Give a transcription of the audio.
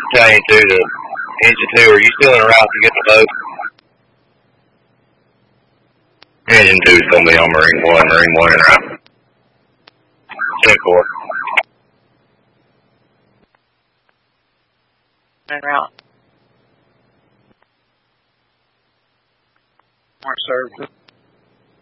Battalion 2 to Engine 2, are you still en route to get the boat? Engine 2 is going to be on Marine 1. Marine 1 en route. 10-4. En route. Mark, sir.